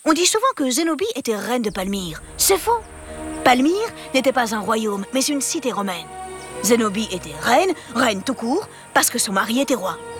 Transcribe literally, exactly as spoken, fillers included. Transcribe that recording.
On dit souvent que Zénobie était reine de Palmyre. C'est faux. Palmyre n'était pas un royaume, mais une cité romaine. Zénobie était reine, reine tout court, parce que son mari était roi.